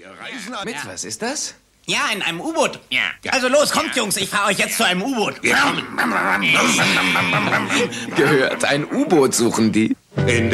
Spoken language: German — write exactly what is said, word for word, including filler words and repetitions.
reisen an... Mit, was ist das? Ja, in einem U-Boot. Ja. Also los, kommt, Jungs, ich fahre euch jetzt zu einem U-Boot. Gehört, ein U-Boot suchen die. In